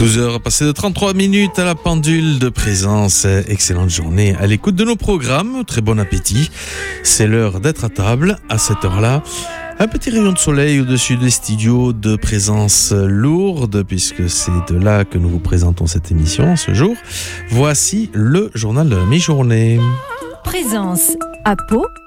12h passées de 33 minutes à la pendule de Présence. Excellente journée à l'écoute de nos programmes. Très bon appétit. C'est l'heure d'être à table à cette heure-là. Un petit rayon de soleil au-dessus des studios de Présence Lourdes, puisque c'est de là que nous vous présentons cette émission ce jour. Voici le journal de la mi-journée. Présence à Pau